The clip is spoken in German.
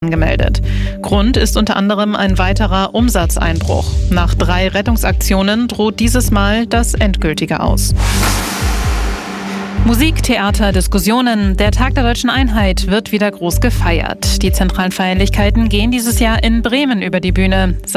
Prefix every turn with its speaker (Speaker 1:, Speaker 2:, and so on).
Speaker 1: angemeldet. Grund ist unter anderem ein weiterer Umsatzeinbruch. Nach 3 Rettungsaktionen droht dieses Mal das endgültige Aus. Musik, Theater, Diskussionen. Der Tag der Deutschen Einheit wird wieder groß gefeiert. Die zentralen Feierlichkeiten gehen dieses Jahr in Bremen über die Bühne.